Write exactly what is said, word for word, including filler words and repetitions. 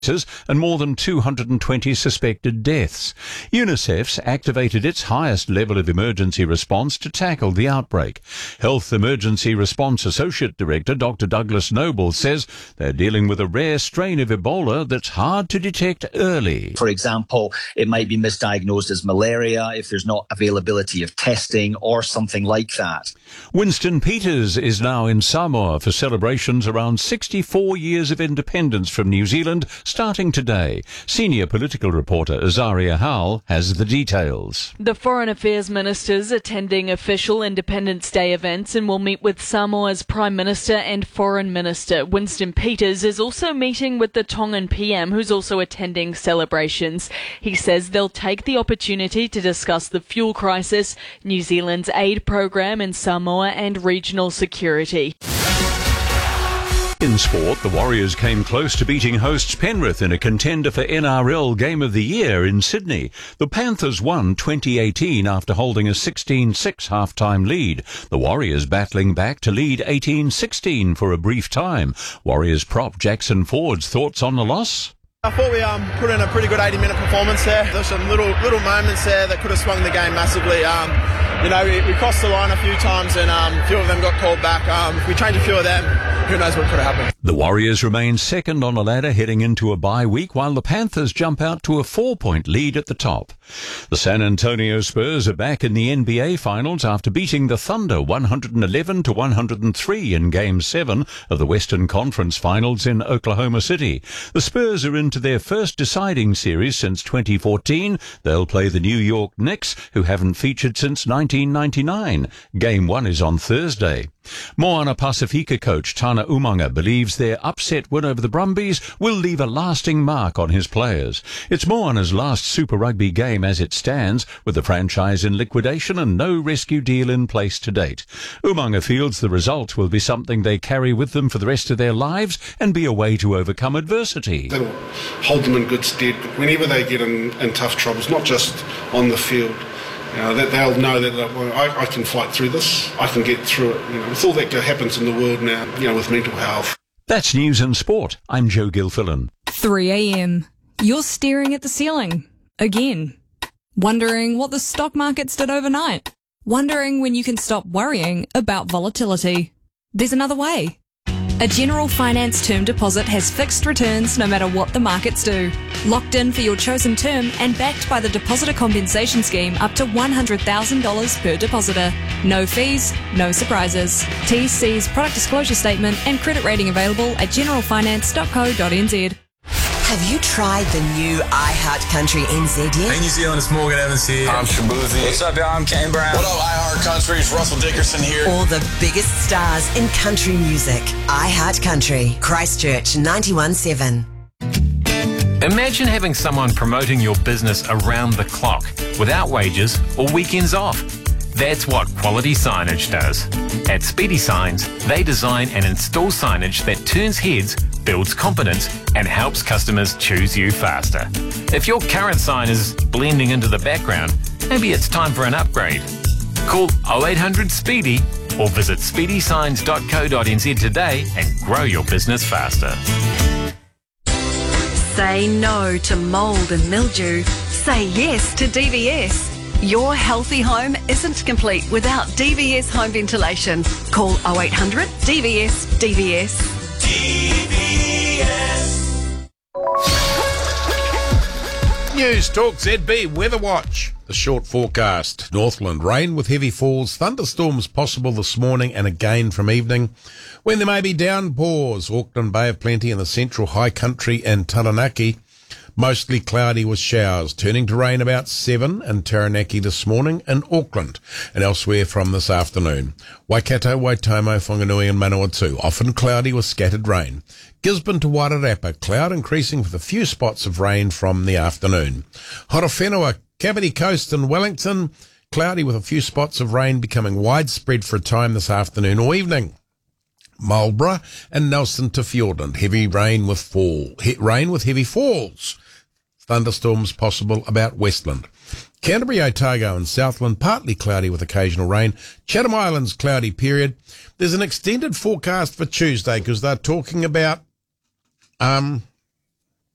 and more than two hundred twenty suspected deaths. UNICEF's activated its highest level of emergency response to tackle the outbreak. Health Emergency Response Associate Director Doctor Douglas Noble says they're dealing with a rare strain of Ebola that's hard to detect early. For example, it might be misdiagnosed as malaria if there's not availability of testing or something like that. Winston Peters is now in Samoa for celebrations around sixty-four years of independence from New Zealand, starting today. Senior political reporter Azaria Howell has the details. The Foreign Affairs Ministers attending official Independence Day events and will meet with Samoa's Prime Minister and Foreign Minister. Winston Peters is also meeting with the Tongan P M, who's also attending celebrations. He says they'll take the opportunity to discuss the fuel crisis, New Zealand's aid program in Samoa and regional security. In sport, the Warriors came close to beating hosts Penrith in a contender for N R L Game of the Year in Sydney. The Panthers won twenty eighteen after holding a sixteen six half-time lead. The Warriors battling back to lead eighteen sixteen for a brief time. Warriors prop Jackson Ford's thoughts on the loss? I thought we um, put in a pretty good eighty-minute performance there. There's some little little moments there that could have swung the game massively. Um, you know, we, we crossed the line a few times and um, a few of them got called back. Um, if we change a few of them, who knows what could have happened. The Warriors remain second on the ladder heading into a bye week, while the Panthers jump out to a four-point lead at the top. The San Antonio Spurs are back in the N B A Finals after beating the Thunder one eleven to one oh three in Game seven of the Western Conference Finals in Oklahoma City. The Spurs are into their first deciding series since twenty fourteen. They'll play the New York Knicks, who haven't featured since nineteen ninety-nine. Game one is on Thursday. Moana Pasifika coach Tana Umaga believes their upset win over the Brumbies will leave a lasting mark on his players. It's Moana's last Super Rugby game as it stands, with the franchise in liquidation and no rescue deal in place to date. Umaga feels the result will be something they carry with them for the rest of their lives and be a way to overcome adversity. That'll hold them in good stead whenever they get in, in tough troubles, not just on the field. You know, that they'll know that well, I, I can fight through this, I can get through it. You know, with all that happens in the world now, you know, with mental health. That's News and Sport. I'm Joe Gilfillan. three a.m. You're staring at the ceiling. Again. Wondering what the stock markets did overnight. Wondering when you can stop worrying about volatility. There's another way. A General Finance term deposit has fixed returns no matter what the markets do. Locked in for your chosen term and backed by the Depositor Compensation Scheme up to one hundred thousand dollars per depositor. No fees, no surprises. T C's product disclosure statement and credit rating available at general finance dot co dot n z. Have you tried the new iHeartCountry N Z yet? Hey New Zealand, it's Morgan Evans here. I'm Shabuzi. What's up, y'all? I'm Kane Brown. What up, iHeartCountry? It's Russell Dickerson here. All the biggest stars in country music. iHeartCountry, Christchurch ninety-one point seven. Imagine having someone promoting your business around the clock, without wages or weekends off. That's what Quality Signage does. At Speedy Signs, they design and install signage that turns heads, builds confidence, and helps customers choose you faster. If your current sign is blending into the background, maybe it's time for an upgrade. Call oh eight hundred SPEEDY or visit speedy signs dot co dot n z today and grow your business faster. Say no to mould and mildew. Say yes to D V S. Your healthy home isn't complete without D V S home ventilation. Call oh eight hundred D V S D V S. D V S. News Talk Z B Weather Watch. The short forecast. Northland rain with heavy falls. Thunderstorms possible this morning and again from evening, when there may be downpours. Auckland Bay of Plenty in the central high country and Taranaki. Mostly cloudy with showers, turning to rain about seven in Taranaki this morning and Auckland, and elsewhere from this afternoon. Waikato, Waitomo, Whanganui and Manawatu, often cloudy with scattered rain. Gisborne to Wairarapa, cloud increasing with a few spots of rain from the afternoon. Horowhenua, Kapiti Coast and Wellington, cloudy with a few spots of rain becoming widespread for a time this afternoon or evening. Marlborough and Nelson to Fiordland, heavy rain with fall, he, rain with heavy falls. Thunderstorms possible about Westland. Canterbury, Otago and Southland, partly cloudy with occasional rain. Chatham Islands, cloudy period. There's an extended forecast for Tuesday because they're talking about um